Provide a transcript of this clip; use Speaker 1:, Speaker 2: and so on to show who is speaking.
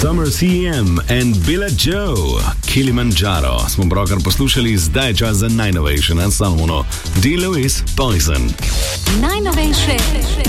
Speaker 1: Summer CM and Billa Joe, Kilimanjaro smo pravkar poslušali, zdaj je čas za najnovejše na Salonu. D. Lewis, Poison.
Speaker 2: Najnovejše